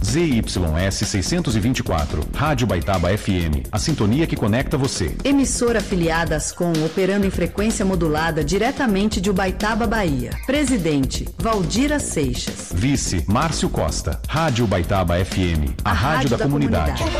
ZYS 624, Rádio Baitaba FM, a sintonia que conecta você. Emissora afiliada à Ascom, operando em frequência modulada diretamente de Ubaitaba, Bahia. Presidente, Valdira Seixas. Vice, Márcio Costa. Rádio Baitaba FM, a rádio da comunidade.